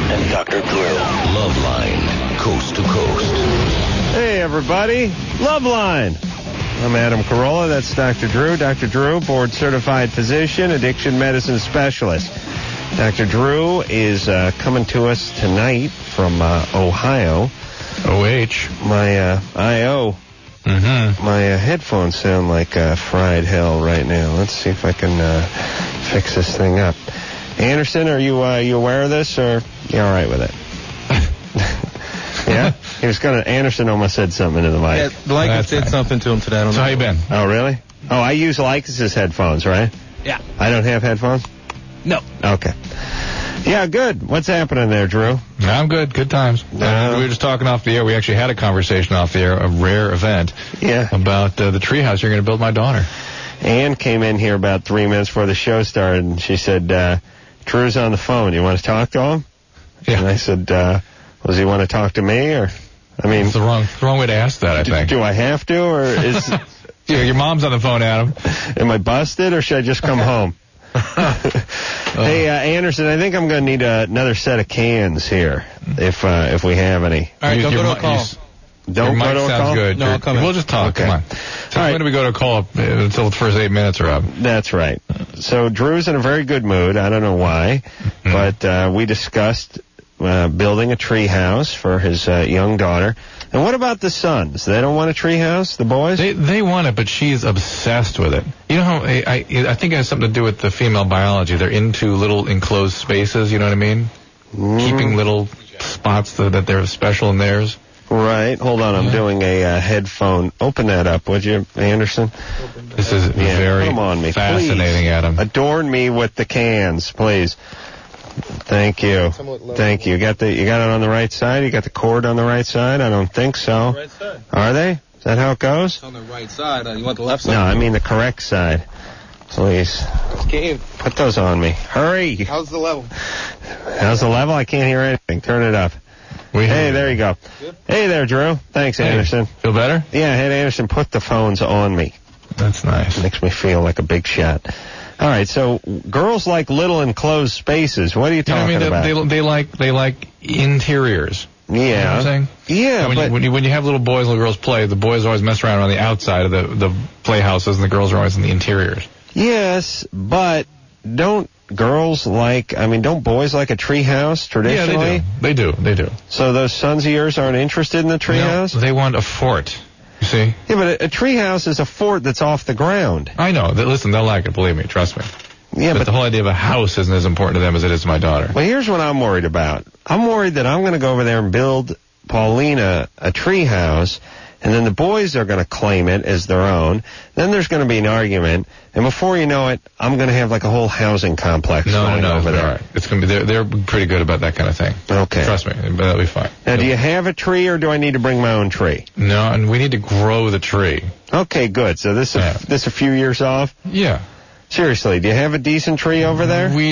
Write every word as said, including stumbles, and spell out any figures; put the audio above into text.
and Doctor Drew. Loveline, coast to coast. Hey, everybody. Loveline. I'm Adam Carolla. That's Doctor Drew. Doctor Drew, board-certified physician, addiction medicine specialist. Doctor Drew is uh, coming to us tonight from uh, Ohio. O H. My uh, I O. Mm-hmm. My uh, headphones sound like uh, fried hell right now. Let's see if I can uh, fix this thing up. Anderson, are you uh, you aware of this, or you all right with it? Yeah? He was going to, Anderson almost said something into the mic. Yeah, Lycus did right. something to him today. I don't so know. how you been? Oh, really? Oh, I use Lycus's headphones, right? Yeah. I don't have headphones? No. Okay. Yeah, good. What's happening there, Drew? I'm good. Good times. No. Uh, we were just talking off the air. We actually had a conversation off the air, a rare event, yeah. about uh, the treehouse you're going to build my daughter. Ann came in here about three minutes before the show started, and she said, uh, Drew's on the phone. You want to talk to him? Yeah. And I said, uh, does he want to talk to me, or... I mean, it's the wrong, the wrong way to ask that, I do, think. Do I have to, or is... yeah, your mom's on the phone, Adam. Am I busted, or should I just come home? Hey, uh, Anderson, I think I'm going to need uh, another set of cans here, if uh, if we have any. All right, you, don't go to a mi- call. You, don't your go mic to a sounds call? good. No, You're, I'll come in. We'll just talk. Okay. Come on. Since All right. when do we go to a call uh, until the first eight minutes are up? That's right. So Drew's in a very good mood. I don't know why, Mm-hmm. but uh, we discussed uh, building a tree house for his uh, young daughter. And what about the sons? They don't want a tree house, the boys? They they want it, but she's obsessed with it. You know how I, I I think it has something to do with the female biology. They're into little enclosed spaces. You know what I mean? Mm. Keeping little spots that, that they're special in theirs. Right. Hold on. I'm Yeah. doing a uh, headphone. Open that up, would you, Anderson? This is Yeah, very put 'em on me, fascinating, please. Adam. Adorn me with the cans, please. Thank you. Thank you. You got the you got it on the right side? You got the cord on the right side? I don't think so. Right side. Are they? Is that how it goes? It's on the right side. Uh, you want the left side? No, I mean the correct side. Please. Game. Put those on me. Hurry. How's the level? How's the level? I can't hear anything. Turn it up. We Hey, there you go. Good. Hey there, Drew. Thanks, Hey, Anderson. Feel better? Yeah, hey, Anderson, put the phones on me. That's nice. Makes me feel like a big shot. All right, so girls like little enclosed spaces. What are you You know talking what I mean? about? They, they, they like they like interiors. yeah. You know what I'm saying? Yeah, And when, but you, when you when you have little boys and little girls play, the boys always mess around on the outside of the the playhouses, and the girls are always in the interiors. yes, but don't girls like? I mean, don't boys like a tree house traditionally? Yeah, they do. They do. They do. So those sons of yours aren't interested in the tree No, house? they want a fort. You see? Yeah, but a, a tree house is a fort that's off the ground. I know. They, listen, they'll like it. Believe me. Trust me. Yeah, but, but the whole idea of a house isn't as important to them as it is to my daughter. well, here's what I'm worried about. I'm worried that I'm going to go over there and build Paulina a tree house, and then the boys are going to claim it as their own. Then there's going to be an argument, and before you know it, I'm going to have like a whole housing complex No, no, going no. over It's there. all right. It's gonna be. They're they're pretty good about that kind of thing. Okay. Trust me. But that'll be fine. Now, do you have a tree, or do I need to bring my own tree? No, and we need to grow the tree. Okay, good. So this Yeah. is this a few years off. Yeah. Seriously, do you have a decent tree over there? We